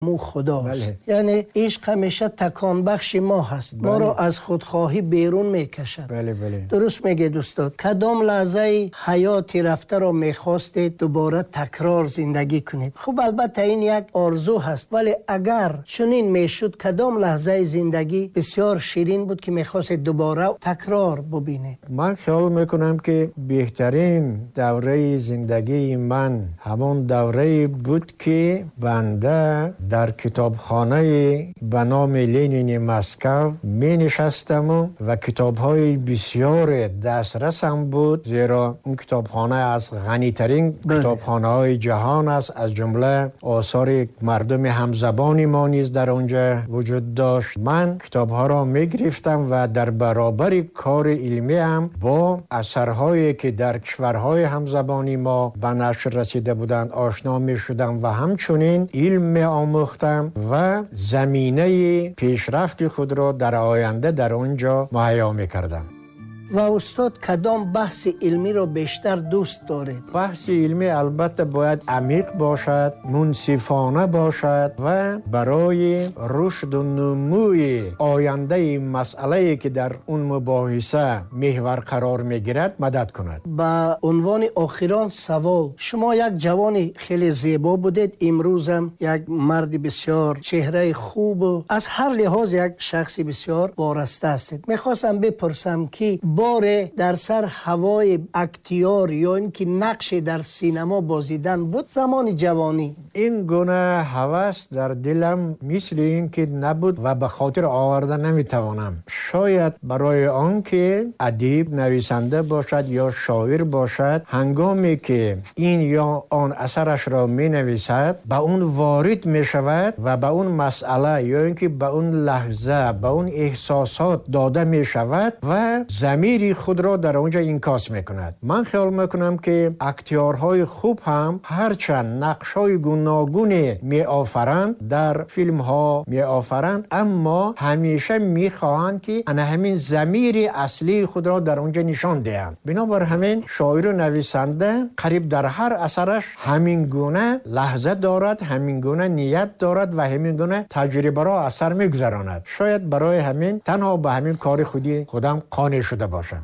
مو خداست. بله. یعنی عشق همیشه تکان بخش ما هست. ما را از خودخواهی بیرون میکشد. بله بله. درست میگه دوستان. کدام لحظه حیاتی رفته را میخواستید دوباره تکرار زندگی کنید؟ خب البته این یک آرزو هست، ولی اگر چنین میشد کدام لحظه زندگی بسیار شیرین بود که میخواستید دوباره تکرار ببینید؟ من خیال میکنم که بهترین دوره زندگی من همون دوره بود که بنده در کتابخانه به نام لنین مسکو می نشستم و کتاب‌های بسیار دسترسم بود، زیرا اون کتابخانه از غنی‌ترین کتابخانه‌های جهان است. از جمله آثار مردم همزبان ما نیز در آنجا وجود داشت. من کتاب‌ها را می‌گرفتم و در برابر کار علمی هم با اثرهایی که در کشورهای همزبانی ما به نشر رسیده بودند آشنا می‌شدم و همچنین علم می‌آموختم و زمینه پیشرفت خود را در آینده در آنجا مهیا می‌کردم. و استاد کدام بحث علمی را بیشتر دوست دارید؟ بحث علمی البته باید عمیق باشد، منصفانه باشد و برای رشد و نموی آینده مسئله‌ای که در اون مباحثه محور قرار میگیرد مدد کند. با عنوان آخران سوال، شما یک جوان خیلی زیبا بودید، امروز هم یک مرد بسیار چهره خوب و از هر لحاظ یک شخص بسیار وارسته هستید. میخواستم بپرسم که بار در سر هوای اکتیار یا اینکه نقش در سینما بازیدن بود زمان جوانی؟ این گونه هوس در دلم مثل این که نبود و به خاطر آوردن نمیتوانم. شاید برای آن که ادیب، نویسنده باشد یا شاعر باشد، هنگامی که این یا آن اثرش را می نویسد به اون وارد می شود و به اون مسئله یا اینکه به اون لحظه به اون احساسات داده می شود و ضمیر خود را در اونجا انعکاس می کند. من خیال میکنم که اکتیارهای خوب هم هرچند نقشای گوناگون می آفرند در فیلم ها می آفرند، اما همیشه می خواهند که همین ضمیر اصلی خود را در اونجا نشان دهند. بنابر همین شاعر و نویسنده قریب در هر اثرش همین گونه لحظه دارد، همین گونه نیت دارد و همین گونه تجربه را اثر می گذراند. شاید برای همین تنها به همین کار خودم قانع شده باشم.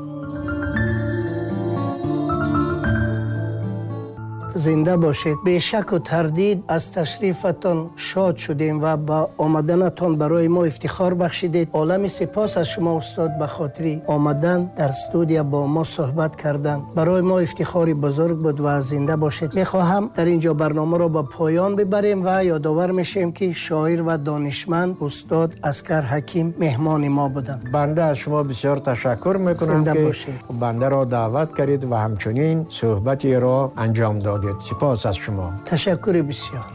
زنده باشید. به شک و تردید از تشریفتان شاد شدیم و با آمدنتان برای ما افتخار بخشیدید. عالم سپاس از شما استاد به خاطر آمدن در استودیو با ما صحبت کردن. برای ما افتخاری بزرگ بود و زنده باشید. میخواهم در اینجا برنامه را با پایان ببریم و یادآور میشیم که شاعر و دانشمند استاد عسکر حکیم مهمان ما بودند. بنده از شما بسیار تشکر میکنم که بنده را دعوت کردید و همچنین صحبتی را انجام دادید. سپاس از شما. تشکر بسیار.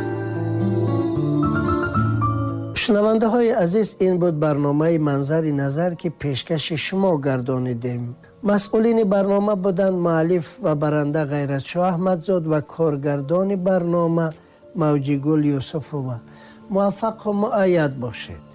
شنونده های عزیز، این بود برنامه منظر نظر که پیشکش شما گردانیدیم. مسئولین برنامه بودند مؤلف و برنده غیرتشاه احمدزاد و کارگردان برنامه موجی گل یوسفووا. موفق و مؤید باشید.